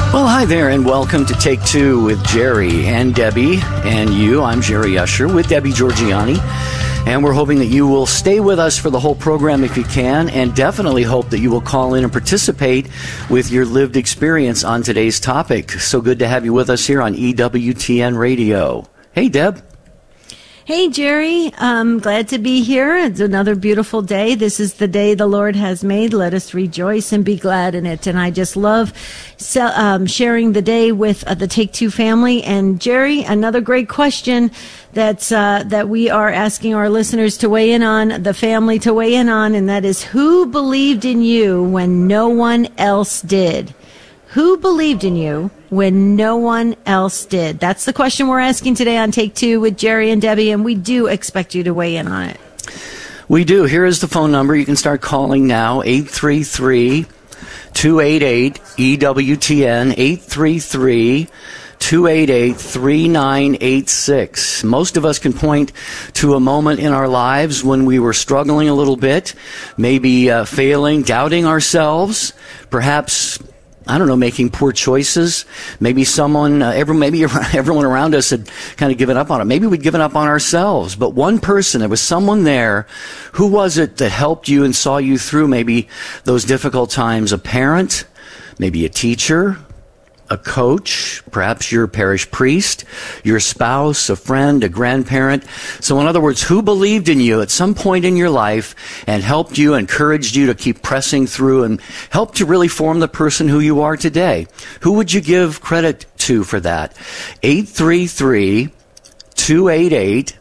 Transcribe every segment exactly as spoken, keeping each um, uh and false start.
Well, hi there, and welcome to Take Two with Jerry and Debbie and you. I'm Jerry Usher with Debbie Georgiani, and we're hoping that you will stay with us for the whole program if you can, and definitely hope that you will call in and participate with your lived experience on today's topic. So good to have you with us here on E W T N Radio. Hey, Deb. Hey, Jerry. Um, glad to be here. It's another beautiful day. This is the day the Lord has made. Let us rejoice and be glad in it. And I just love so, um, sharing the day with uh, the Take Two family. And Jerry, another great question that's uh, that we are asking our listeners to weigh in on, the family to weigh in on, and that is, who believed in you when no one else did? Who believed in you when no one else did? That's the question we're asking today on Take Two with Jerry and Debbie, and we do expect you to weigh in on it. We do. Here is the phone number. You can start calling now, eight three three, two eight eight, E W T N, eight three three, two eight eight, three nine eight six. Most of us can point to a moment in our lives when we were struggling a little bit, maybe uh, failing, doubting ourselves, perhaps, I don't know, making poor choices. Maybe someone, uh, every, maybe everyone around us had kind of given up on it. Maybe we'd given up on ourselves. But one person, there was someone there. Who was it that helped you and saw you through maybe those difficult times? A parent, maybe a teacher, a coach, perhaps your parish priest, your spouse, a friend, a grandparent. So in other words, who believed in you at some point in your life and helped you, encouraged you to keep pressing through and helped to really form the person who you are today? Who would you give credit to for that? eight three three, two eight eight,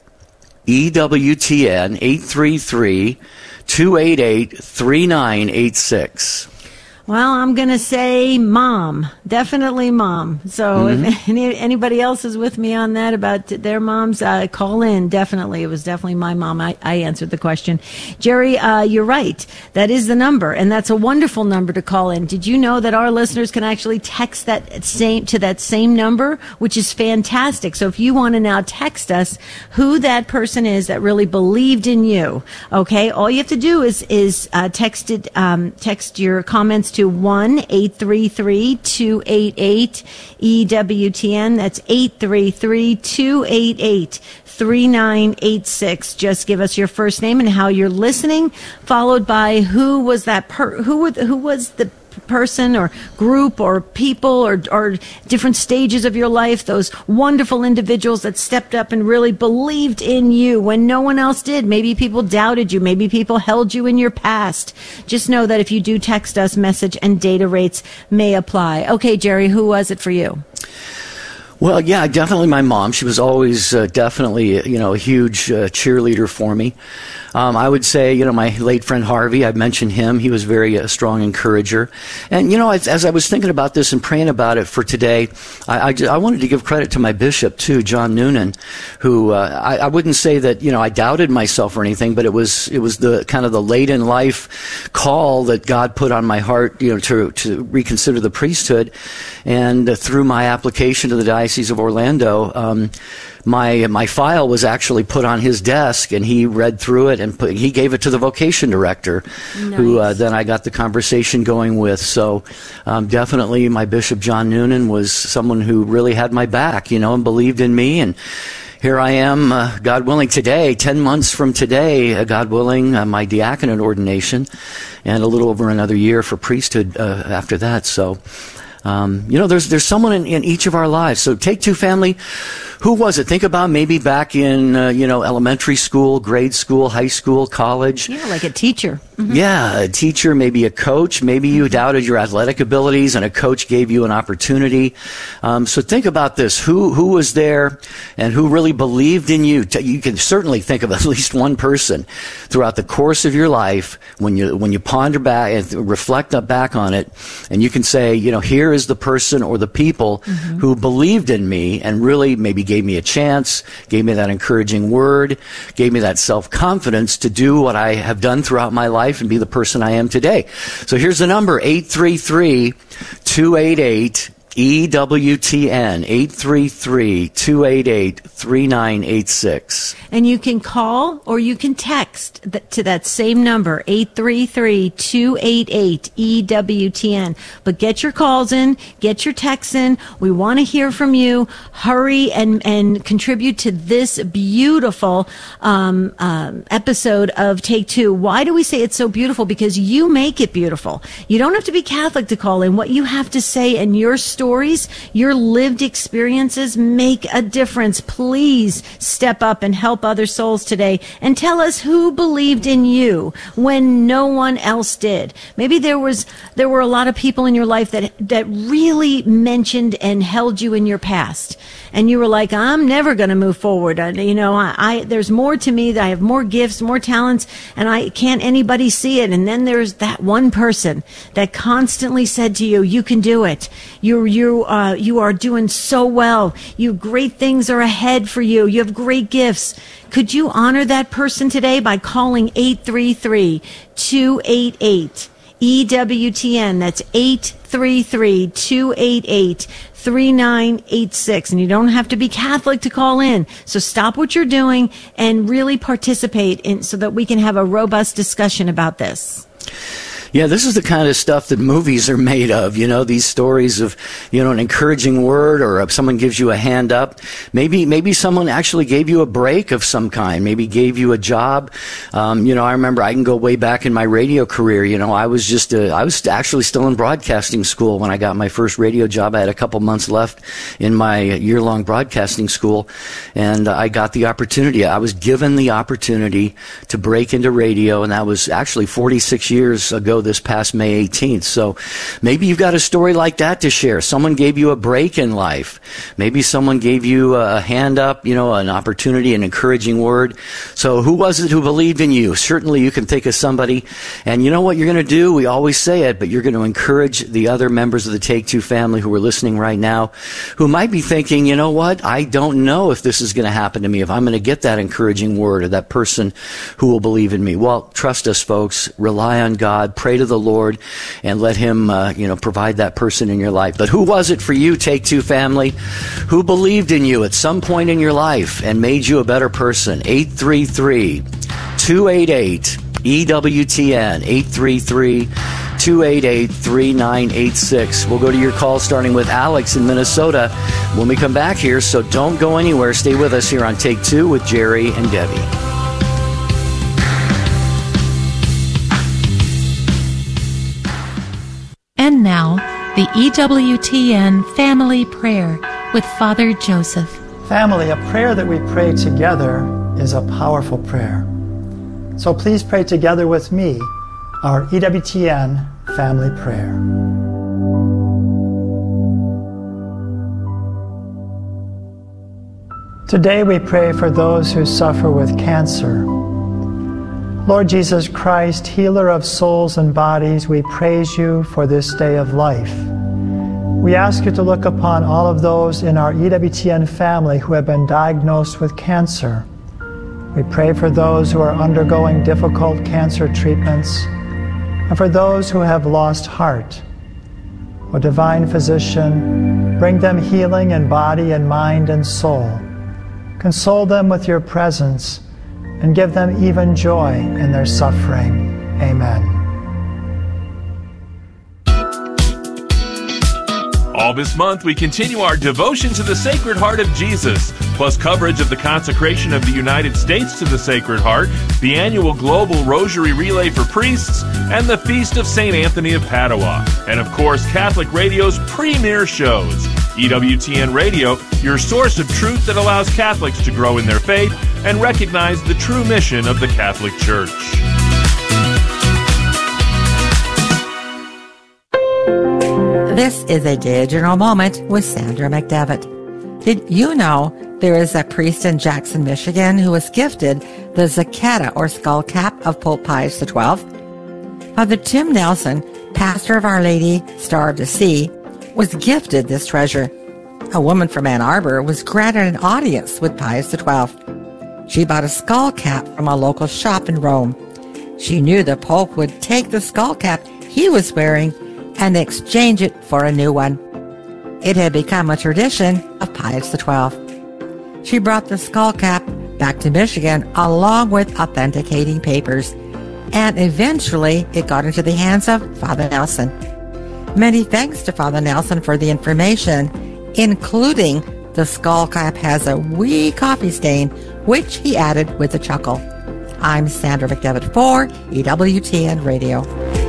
E W T N, eight three three, two eight eight, three nine eight six. Well, I'm going to say mom. Definitely mom. So mm-hmm. if any, anybody else is with me on that about their moms, uh, call in. Definitely. It was definitely my mom. I, I answered the question. Jerry, uh, you're right. That is the number, and that's a wonderful number to call in. Did you know that our listeners can actually text that same to that same number, which is fantastic. So if you want to now text us who that person is that really believed in you, okay, all you have to do is, is uh, text it, um, text your comments to one eight three three, two eight eight, E W T N. That's eight three three, two eight eight, three nine eight six. Just give us your first name and how you're listening, followed by who was that per- who were the, who was the person or group or people or, or different stages of your life, those wonderful individuals that stepped up and really believed in you when no one else did. Maybe people doubted you. Maybe people held you in your past. Just know that if you do text us, message and data rates may apply. Okay, Jerry, who was it for you? Well, yeah, definitely my mom. She was always uh, definitely, you know, a huge uh, cheerleader for me. Um, I would say, you know, my late friend Harvey, I mentioned him. He was very a strong encourager. And, you know, as, as I was thinking about this and praying about it for today, I, I, I wanted to give credit to my bishop, too, John Noonan, who uh, I, I wouldn't say that, you know, I doubted myself or anything, but it was it was the kind of the late in life call that God put on my heart, you know, to, to reconsider the priesthood. And uh, through my application to the Diocese of Orlando, um, my my file was actually put on his desk, and he read through it and put, he gave it to the vocation director, nice. who uh, then I got the conversation going with. So um, definitely my Bishop John Noonan was someone who really had my back, you know, and believed in me. And here I am, uh, God willing, today, ten months from today, uh, God willing, uh, my diaconate ordination, and a little over another year for priesthood uh, after that. So, um, you know, there's there's someone in, in each of our lives. So Take Two family, who was it? Think about maybe back in, uh, you know, elementary school, grade school, high school, college. Yeah, like a teacher. Mm-hmm. Yeah, a teacher, maybe a coach. Maybe you mm-hmm. doubted your athletic abilities and a coach gave you an opportunity. Um, so think about this. Who who was there and who really believed in you? You can certainly think of at least one person throughout the course of your life when you when you ponder back and reflect back on it, and you can say, you know, here is the person or the people mm-hmm. who believed in me and really maybe gave me a chance, gave me that encouraging word, gave me that self-confidence to do what I have done throughout my life and be the person I am today. So here's the number, eight three three, two eight eight, E W T N, eight three three, two eight eight, three nine eight six. And you can call or you can text th- to that same number, eight three three, two eight eight, E W T N. But get your calls in, get your texts in. We want to hear from you. Hurry and, and contribute to this beautiful um, um, episode of Take Two. Why do we say it's so beautiful? Because you make it beautiful. You don't have to be Catholic to call in. What you have to say and your stories, your lived experiences make a difference. Please step up and help other souls today and tell us who believed in you when no one else did. Maybe there was there were a lot of people in your life that that really mentioned and held you in your past, and you were like, I'm never going to move forward. I, you know, I, I there's more to me. That I have more gifts, more talents, and I can't anybody see it. And then there's that one person that constantly said to you, "You can do it. You you uh, you are doing so well. You great things are ahead for you. You have great gifts." Could you honor that person today by calling eight three three, two eight eight, E W T N? That's eight three three, two eight eight, three nine eight six. And you don't have to be Catholic to call in. So stop what you're doing and really participate in so that we can have a robust discussion about this. Yeah, this is the kind of stuff that movies are made of, you know, these stories of, you know, an encouraging word, or if someone gives you a hand up. Maybe maybe someone actually gave you a break of some kind, maybe gave you a job. Um, you know, I remember I can go way back in my radio career. You know, I was just, a, I was actually still in broadcasting school when I got my first radio job. I had a couple months left in my year-long broadcasting school, and I got the opportunity. I was given the opportunity to break into radio, and that was actually forty-six years ago this past May eighteenth. So maybe you've got a story like that to share. Someone gave you a break in life. Maybe someone gave you a hand up, you know, an opportunity, an encouraging word. So who was it who believed in you? Certainly you can think of somebody. And you know what you're going to do? We always say it, but you're going to encourage the other members of the Take Two family who are listening right now, who might be thinking, you know what? I don't know if this is going to happen to me, if I'm going to get that encouraging word or that person who will believe in me. Well, trust us, folks. Rely on God. Pray to the Lord and let Him, uh, you know, provide that person in your life. But who was it for you, Take Two family? Who believed in you at some point in your life and made you a better person? eight three three, two eight eight, E W T N, eight three three, two eight eight, three nine eight six. We'll go to your call starting with Alex in Minnesota when we come back here, so don't go anywhere. Stay with us here on Take Two with Jerry and Debbie. And now, the E W T N Family Prayer with Father Joseph. Family, a prayer that we pray together is a powerful prayer. So please pray together with me our E W T N Family Prayer. Today we pray for those who suffer with cancer. Lord Jesus Christ, healer of souls and bodies, we praise you for this day of life. We ask you to look upon all of those in our E W T N family who have been diagnosed with cancer. We pray for those who are undergoing difficult cancer treatments and for those who have lost heart. O divine physician, bring them healing in body and mind and soul. Console them with your presence and give them even joy in their suffering. Amen. All this month, we continue our devotion to the Sacred Heart of Jesus, plus coverage of the consecration of the United States to the Sacred Heart, the annual Global Rosary Relay for Priests, and the Feast of Saint Anthony of Padua. And of course, Catholic Radio's premier shows. E W T N Radio, your source of truth that allows Catholics to grow in their faith and recognize the true mission of the Catholic Church. This is a Digital Moment with Sandra McDevitt. Did you know there is a priest in Jackson, Michigan who was gifted the Zacchetta or skull cap of Pope Pius the twelfth? Father Tim Nelson, pastor of Our Lady, Star of the Sea, was gifted this treasure. A woman from Ann Arbor was granted an audience with Pius the twelfth. She bought a skull cap from a local shop in Rome. She knew the Pope would take the skull cap he was wearing and exchange it for a new one. It had become a tradition of Pius the twelfth. She brought the skull cap back to Michigan along with authenticating papers, and eventually it got into the hands of Father Nelson. Many thanks to Father Nelson for the information, including the skull cap has a wee coffee stain, which he added with a chuckle. I'm Sandra McDevitt for E W T N Radio.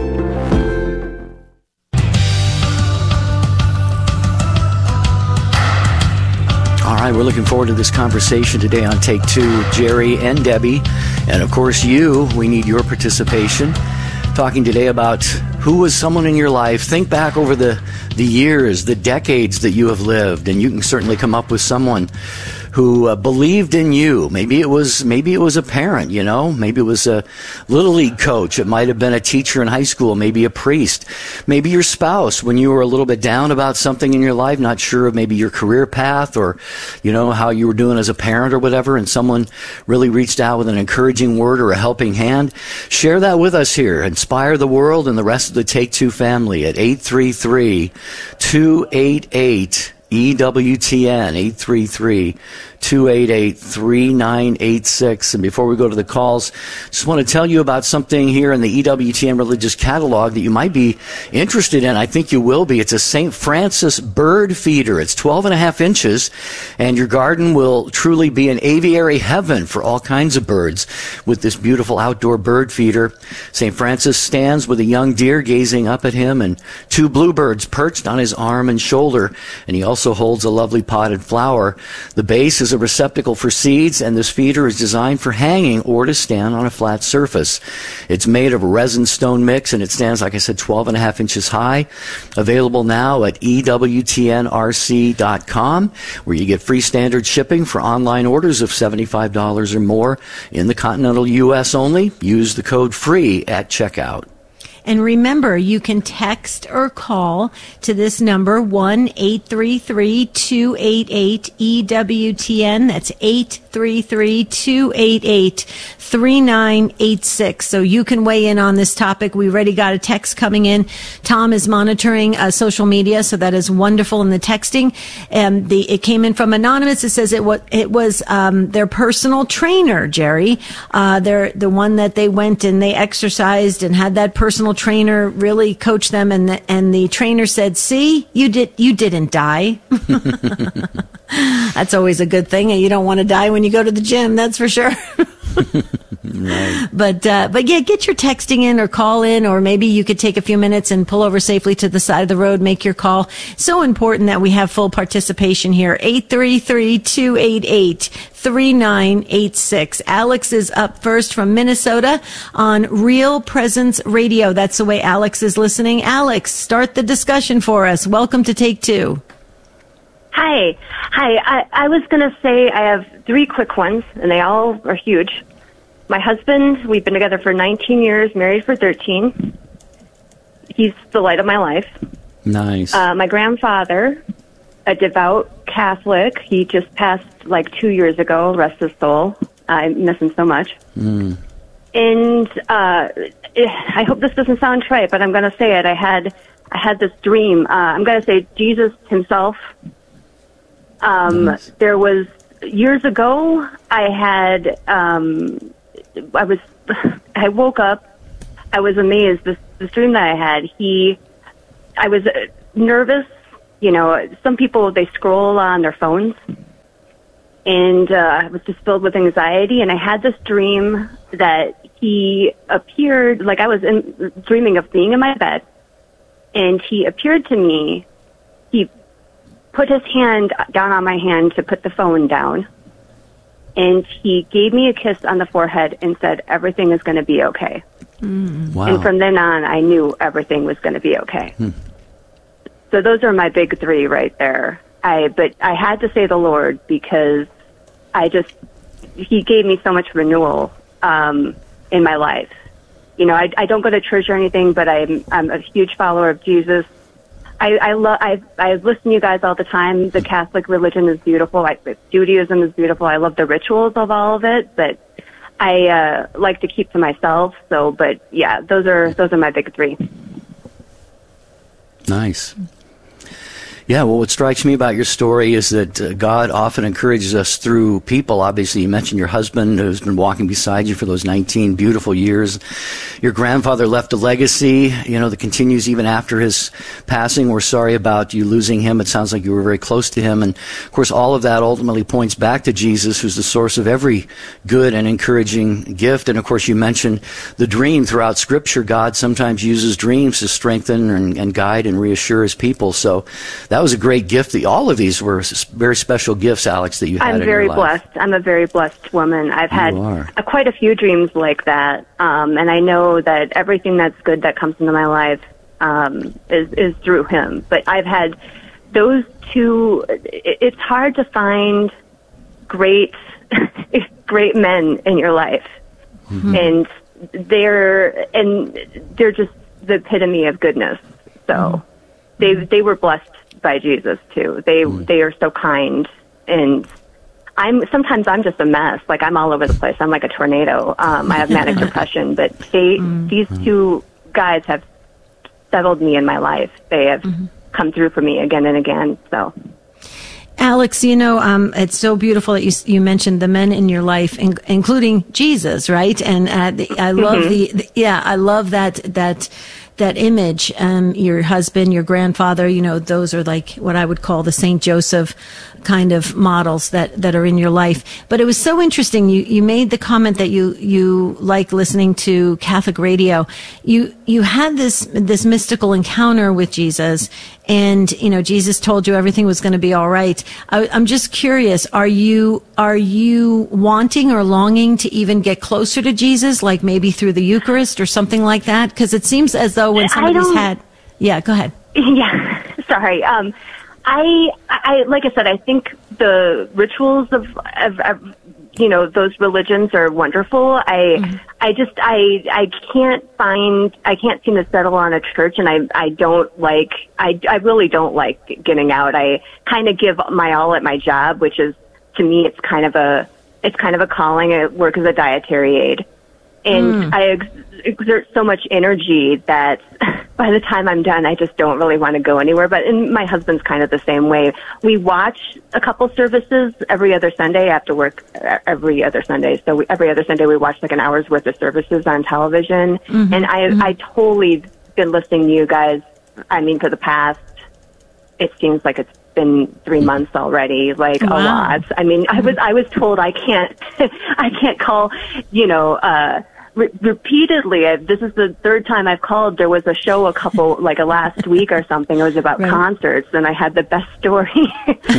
All right, we're looking forward to this conversation today on Take Two. Jerry and Debbie, and of course you, we need your participation. Talking today about who was someone in your life. Think back over the, the years, the decades that you have lived, and you can certainly come up with someone who uh, believed in you. Maybe it was maybe it was a parent, you know. Maybe it was a little league coach. It might have been a teacher in high school. Maybe a priest. Maybe your spouse when you were a little bit down about something in your life, not sure of maybe your career path or, you know, how you were doing as a parent or whatever, and someone really reached out with an encouraging word or a helping hand. Share that with us here. Inspire the world and the rest of the Take Two family at eight three three, two eight eight, E W T N, eight three three, two eight eight, three nine eight six. And before we go to the calls, just want to tell you about something here in the E W T N Religious Catalog that you might be interested in. I think you will be. It's a Saint Francis bird feeder. It's twelve and a half inches, and your garden will truly be an aviary heaven for all kinds of birds with this beautiful outdoor bird feeder. Saint Francis stands with a young deer gazing up at him and two bluebirds perched on his arm and shoulder, and he also holds a lovely potted flower. The base is a receptacle for seeds, and this feeder is designed for hanging or to stand on a flat surface. It's made of a resin stone mix, and it stands, like I said, twelve and a half inches high. Available now at E W T N R C dot com, where you get free standard shipping for online orders of seventy-five dollars or more in the continental U S only. Use the code FREE at checkout. And remember, you can text or call to this number, one eight three three, two eight eight, E W T N. That's eight three three, two eight eight, three nine eight six. So you can weigh in on this topic. We already got a text coming in. Tom is monitoring uh, social media, so that is wonderful in the texting. And the it came in from Anonymous. It says it was, it was um, their personal trainer, Jerry. Uh, they're the one that they went and they exercised and had that personal trainer really coach them, and the, and the trainer said, "See, you did you didn't die." That's always a good thing, and you don't want to die when you go to the gym. That's for sure. Right. But uh, but yeah, get your texting in or call in, or maybe you could take a few minutes and pull over safely to the side of the road, make your call. So important that we have full participation here. eight three three, two eight eight, three nine eight six. Alex is up first from Minnesota on Real Presence Radio. That's the way Alex is listening. Alex, start the discussion for us. Welcome to Take Two. Hi. Hi. I, I was going to say I have three quick ones, and they all are huge. My husband, we've been together for nineteen years, married for thirteen. He's the light of my life. Nice. Uh, my grandfather, a devout Catholic, he just passed like two years ago, rest his soul. I miss him so much. Mm. And uh, I hope this doesn't sound trite, but I'm going to say it. I had I had this dream. Uh, I'm going to say Jesus himself. Um, nice. There was, years ago, I had, um, I was, I woke up, I was amazed, this, this dream that I had, he, I was nervous, you know, some people, they scroll on their phones, and, uh, I was just filled with anxiety, and I had this dream that he appeared, like I was in, dreaming of being in my bed, and he appeared to me, he put his hand down on my hand to put the phone down, and he gave me a kiss on the forehead and said, "Everything is going to be okay." Mm. Wow. And from then on, I knew everything was going to be okay. Hmm. So those are my big three right there. I but I had to say the Lord, because I just, he gave me so much renewal um, in my life. You know, I, I don't go to church or anything, but I'm I'm a huge follower of Jesus. I, I love, I, I listen to you guys all the time. The Catholic religion is beautiful. I, Judaism is beautiful. I love the rituals of all of it, but I, uh, like to keep to myself. So, but yeah, those are, those are my big three. Nice. Yeah, well, what strikes me about your story is that uh, God often encourages us through people. Obviously, you mentioned your husband who's been walking beside you for those nineteen beautiful years. Your grandfather left a legacy, you know, that continues even after his passing. We're sorry about you losing him. It sounds like you were very close to him. And, of course, all of that ultimately points back to Jesus, who's the source of every good and encouraging gift. And, of course, you mentioned the dream. Throughout Scripture, God sometimes uses dreams to strengthen and, and guide and reassure his people. So that was a great gift. All of these were very special gifts, Alex, that you had I'm in very your life. blessed. I'm a very blessed woman. I've had You are. a, quite a few dreams like that, um, and I know that everything that's good that comes into my life um, is, is through him. But I've had those two. It, it's hard to find great, great men in your life, mm-hmm. and they're and they're just the epitome of goodness. So mm-hmm. they they were blessed by Jesus too. They mm-hmm. they are so kind, and I'm sometimes I'm just a mess. Like I'm all over the place. I'm like a tornado. Um, I have manic depression, but they mm-hmm. these two guys have settled me in my life. They have mm-hmm. come through for me again and again. So. Alex, you know, um, it's so beautiful that you, you mentioned the men in your life, in, including Jesus, right? And uh, the, I love mm-hmm. the, the, yeah, I love that, that, that image. Um, your husband, your grandfather, you know, those are like what I would call the Saint Joseph kind of models that, that are in your life. But it was so interesting. You, you made the comment that you, you like listening to Catholic radio. You, you had this, this mystical encounter with Jesus, and, you know, Jesus told you everything was going to be all right. I, I'm just curious, are you, are you wanting or longing to even get closer to Jesus, like maybe through the Eucharist or something like that? Because it seems as though when somebody's had, yeah, go ahead. Yeah, sorry. Um, I, I, like I said, I think the rituals of, of, of you know, those religions are wonderful. I, mm-hmm. I just, I, I can't find, I can't seem to settle on a church, and I, I don't like, I, I really don't like getting out. I kind of give my all at my job, which is, to me, it's kind of a, it's kind of a calling. I work as a dietary aide, and mm. I ex- exert so much energy that by the time I'm done, I just don't really want to go anywhere. But and my husband's kind of the same way. We watch a couple services every other Sunday after work, every other Sunday. So we, every other Sunday we watch like an hour's worth of services on television. Mm-hmm. And I, mm-hmm. I totally been listening to you guys. I mean, for the past, it seems like it's been three months already, like wow. a lot. I mean, I was, I was told I can't, I can't call, you know, uh, Re- repeatedly. I've, this is the third time I've called. There was a show a couple, like a last week or something. It was about right. concerts, and I had the best story.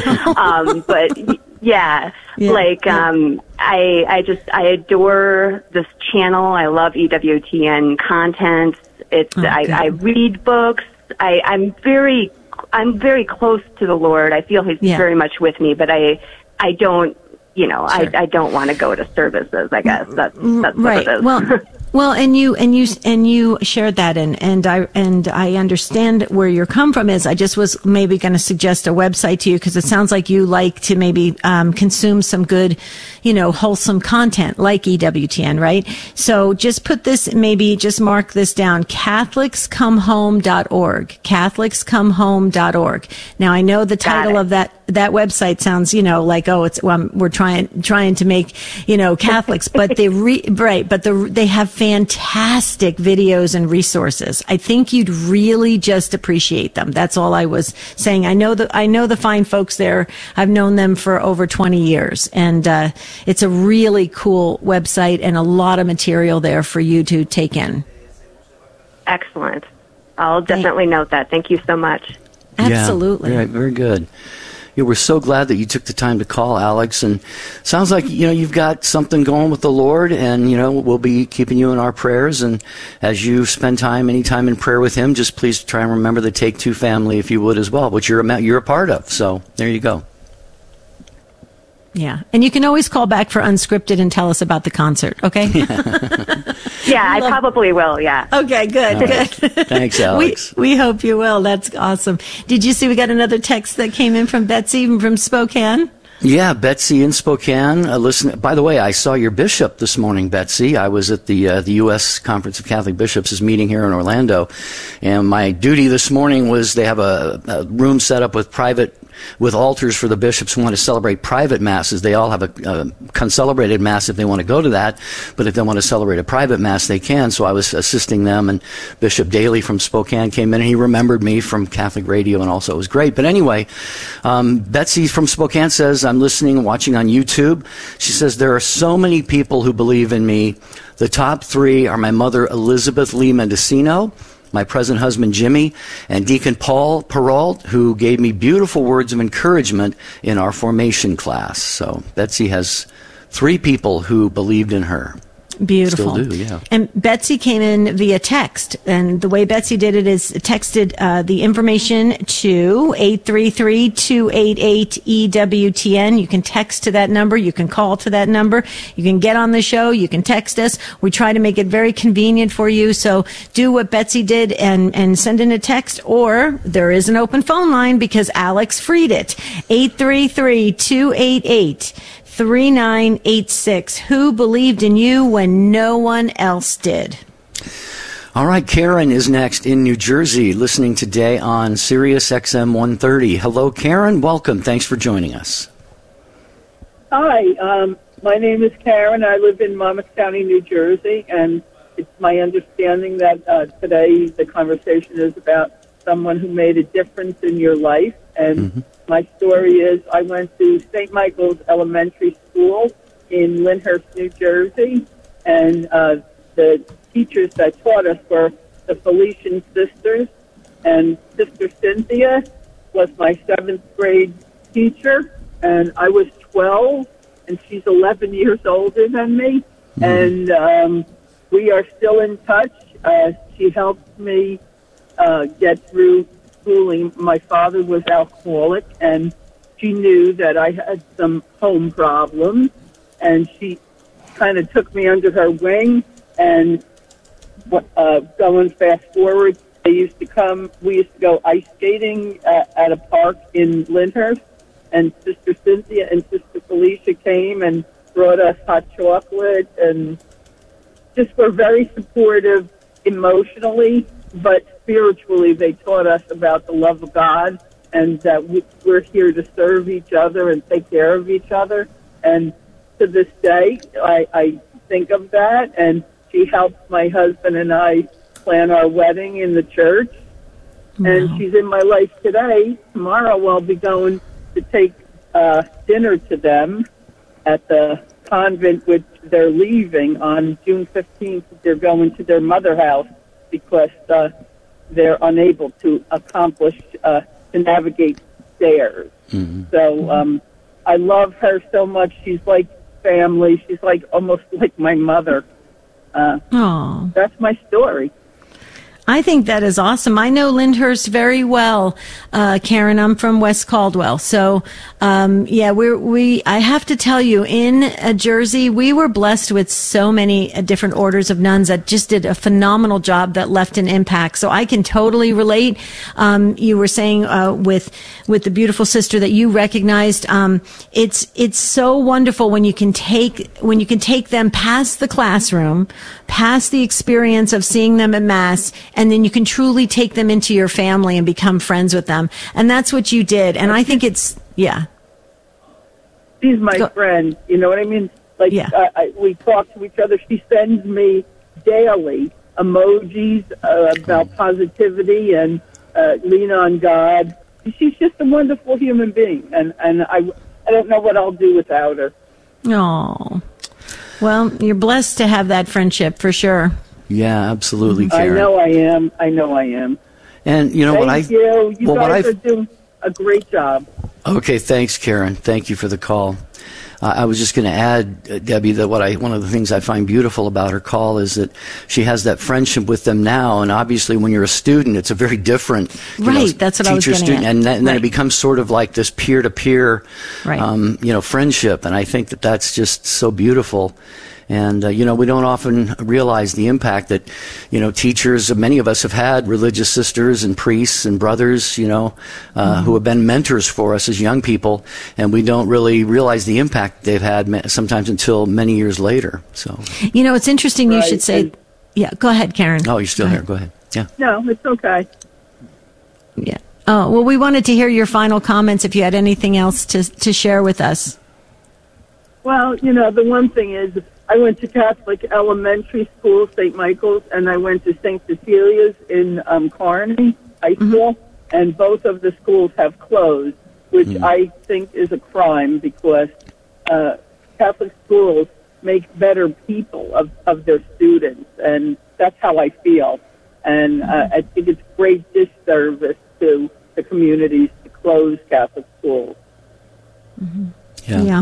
um, but yeah, yeah like yeah. um, I, I just I adore this channel. I love E W T N content. It's oh, I, I read books. I, I'm very I'm very close to the Lord. I feel He's yeah. very much with me, but I I don't. You know, sure. I I don't want to go to services. I guess that's that's right. what it is. Well, well, and you and you and you shared that, and and I and I understand where your come from is. I just was maybe going to suggest a website to you, because it sounds like you like to maybe um, consume some good, you know, wholesome content like E W T N, right? So just put this, maybe just mark this down: Catholics Come Home dot org. Catholics Come Home dot org. Now I know the title of that that website sounds, you know, like, oh, it's well, we're trying trying to make, you know, Catholics, but they re, right, but the they have fantastic videos and resources. I think you'd really just appreciate them. That's all I was saying. I know the I know the fine folks there. I've known them for over twenty years, and uh, it's a really cool website and a lot of material there for you to take in. Excellent. I'll definitely Thank- note that. Thank you so much. Absolutely. Yeah, very, very good. Yeah, we're so glad that you took the time to call, Alex. And sounds like, you know, you've got something going with the Lord, and, you know, we'll be keeping you in our prayers. And as you spend time, any time in prayer with Him, just please try and remember the Take Two family, if you would, as well, which you're a, you're a part of. So there you go. Yeah. And you can always call back for Unscripted and tell us about the concert, okay? Yeah, yeah I probably will, yeah. Okay, good, right. good. Thanks, Alex. We, we hope you will. That's awesome. Did you see we got another text that came in from Betsy from Spokane? Yeah, Betsy in Spokane. Uh, listen, by the way, I saw your bishop this morning, Betsy. I was at the uh, the U S Conference of Catholic Bishops' meeting here in Orlando, and my duty this morning was they have a, a room set up with private with altars for the bishops who want to celebrate private masses. They all have a, a concelebrated mass if they want to go to that, but if they want to celebrate a private mass, they can. So I was assisting them, and Bishop Daly from Spokane came in, and he remembered me from Catholic radio, and also it was great. But anyway, um, Betsy from Spokane says, I'm listening and watching on YouTube. She says, there are so many people who believe in me. The top three are my mother, Elizabeth Lee Mendocino, my present husband, Jimmy, and Deacon Paul Perrault, who gave me beautiful words of encouragement in our formation class. So Betsy has three people who believed in her. Beautiful. Still do, yeah. And Betsy came in via text, and the way Betsy did it is texted uh, the information to eight three three, two eight eight, E W T N. You can text to that number. You can call to that number. You can get on the show. You can text us. We try to make it very convenient for you. So do what Betsy did and, and send in a text, or there is an open phone line because Alex freed it. eight three three, two eight eight, three nine eight six. Who believed in you when no one else did? All right, Karen is next in New Jersey, listening today on Sirius X M one thirty. Hello, Karen. Welcome. Thanks for joining us. Hi, um, my name is Karen. I live in Monmouth County, New Jersey, and it's my understanding that uh, today the conversation is about someone who made a difference in your life. And mm-hmm. my story is I went to Saint Michael's Elementary School in Lyndhurst, New Jersey, and uh, the teachers that taught us were the Felician sisters, and Sister Cynthia was my seventh grade teacher, and I was twelve, and she's eleven years older than me, mm-hmm. and um, we are still in touch. Uh, she helped me uh, get through schooling. My father was alcoholic, and she knew that I had some home problems, and she kind of took me under her wing. And uh, going fast forward, they used to come, we used to go ice skating at, at a park in Lyndhurst, and Sister Cynthia and Sister Felicia came and brought us hot chocolate, and just were very supportive emotionally, but spiritually, they taught us about the love of God and that we, we're here to serve each other and take care of each other. And to this day, I, I think of that. And she helped my husband and I plan our wedding in the church. Wow. And she's in my life today. Tomorrow, I'll be going to take uh, dinner to them at the convent, which they're leaving on June fifteenth. They're going to their mother house because uh, they're unable to accomplish, uh, to navigate stairs. Mm-hmm. So um, I love her so much. She's like family. She's like almost like my mother. Uh, Aww. That's my story. I think that is awesome. I know Lyndhurst very well, uh, Karen. I'm from West Caldwell. So, um, yeah, we're, we, I have to tell you, in uh, Jersey, we were blessed with so many uh, different orders of nuns that just did a phenomenal job that left an impact. So I can totally relate. Um, you were saying, uh, with, with the beautiful sister that you recognized, um, it's, it's so wonderful when you can take, when you can take them past the classroom, past the experience of seeing them at Mass, and then you can truly take them into your family and become friends with them. And that's what you did. And I think it's, yeah. She's my Go. friend. You know what I mean? Like, yeah. uh, I, we talk to each other. She sends me daily emojis uh, about positivity and uh, lean on God. She's just a wonderful human being. And, and I, I don't know what I'll do without her. Oh, well, you're blessed to have that friendship for sure. Yeah, absolutely, Karen. I know I am. I know I am. And you know Thank what I you. You well, guys what are doing a great job. Okay, thanks, Karen. Thank you for the call. Uh, I was just going to add, uh, Debbie, that what I one of the things I find beautiful about her call is that she has that friendship with them now, and obviously when you're a student, it's a very different you right. know, that's what I was teacher student, at. and, then, and then right. it becomes sort of like this peer to peer, right. um, you know, friendship, and I think that that's just so beautiful. And, uh, you know, we don't often realize the impact that, you know, teachers, many of us have had religious sisters and priests and brothers, you know, uh, mm-hmm. who have been mentors for us as young people, and we don't really realize the impact they've had sometimes until many years later. So, you know, it's interesting you right. should say, and, yeah, go ahead, Karen. Oh, you're still go here. ahead. Go ahead. Yeah. No, it's okay. Yeah. Oh, well, we wanted to hear your final comments if you had anything else to to share with us. Well, you know, the one thing is, I went to Catholic elementary school, Saint Michael's, and I went to Saint Cecilia's in um, Kearney High School, mm-hmm. and both of the schools have closed, which mm-hmm. I think is a crime because uh, Catholic schools make better people of, of their students, and that's how I feel. And uh, I think it's great disservice to the communities to close Catholic schools. Mm-hmm. Yeah. yeah.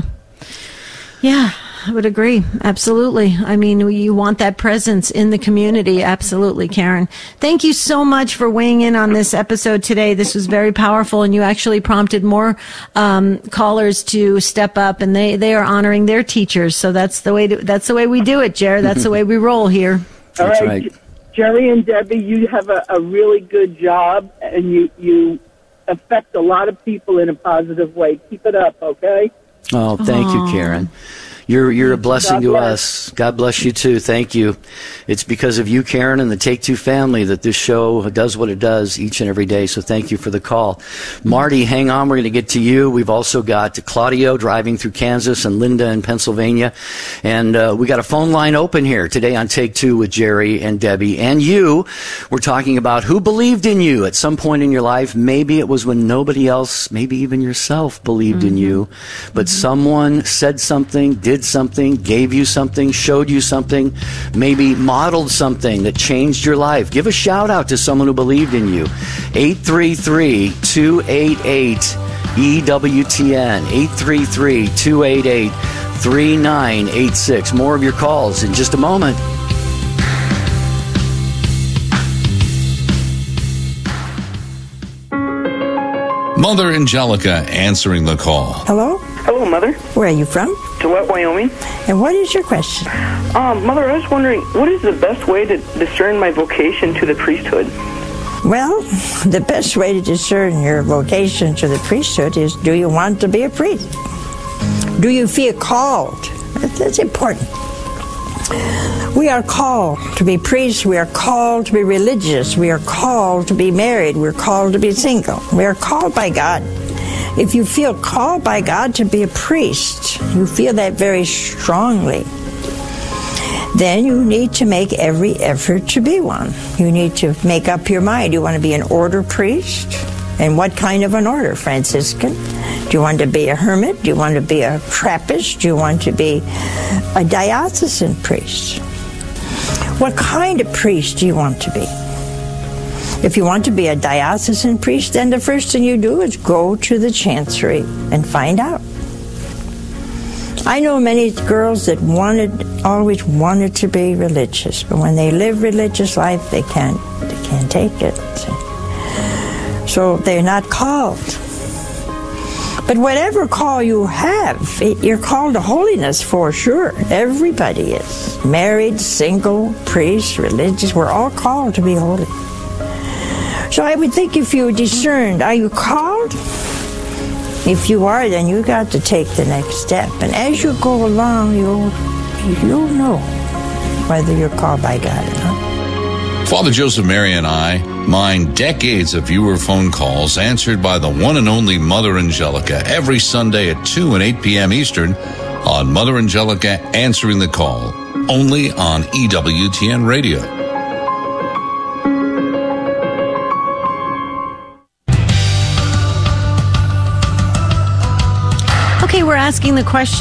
Yeah, I would agree. Absolutely. I mean, you want that presence in the community. Absolutely, Karen. Thank you so much for weighing in on this episode today. This was very powerful, and you actually prompted more um, callers to step up, and they, they are honoring their teachers. So that's the way to, that's the way we do it, Jer. That's the way we roll here. All That's right. right. Jerry and Debbie, you have a, a really good job, and you, you affect a lot of people in a positive way. Keep it up, okay? Oh, thank Aww. you, Karen. You're you're a blessing God to bless. us. God bless you too. Thank you. It's because of you, Karen, and the Take Two family that this show does what it does each and every day. So thank you for the call. Marty, hang on. We're going to get to you. We've also got Claudio driving through Kansas and Linda in Pennsylvania. And uh, we got a phone line open here today on Take Two with Jerry and Debbie. And you, we're talking about who believed in you at some point in your life. Maybe it was when nobody else, maybe even yourself, believed mm-hmm. in you. But mm-hmm. someone said something, did something, gave you something, showed you something, maybe modeled something that changed your life. Give a shout out to someone who believed in you. eight three three, two eight eight, E W T N, eight three three, two eight eight, three nine eight six. More of your calls in just a moment. Mother Angelica answering the call. Hello? Hello, Mother. Where are you from? Gillette, Wyoming. And what is your question? Um, Mother, I was wondering, what is the best way to discern my vocation to the priesthood? Well, the best way to discern your vocation to the priesthood is, do you want to be a priest? Do you feel called? That's important. We are called to be priests. We are called to be religious. We are called to be married. We're called to be single. We are called by God. If you feel called by God to be a priest, you feel that very strongly, then you need to make every effort to be one. You need to make up your mind. Do you want to be an order priest? And what kind of an order? Franciscan? Do you want to be a hermit? Do you want to be a Trappist? Do you want to be a diocesan priest? What kind of priest do you want to be? If you want to be a diocesan priest, then the first thing you do is go to the chancery and find out. I know many girls that wanted, always wanted to be religious, but when they live religious life, they can't, they can't take it. So they're not called. But whatever call you have, it, you're called to holiness for sure. Everybody is. Married, single, priest, religious, we're all called to be holy. So I would think if you discerned, are you called? If you are, then you got to take the next step. And as you go along, you'll, you'll know whether you're called by God or not. Father Joseph Mary and I mine decades of viewer phone calls answered by the one and only Mother Angelica every Sunday at two and eight p.m. Eastern on Mother Angelica Answering the Call, only on E W T N Radio. Okay, we're asking the question.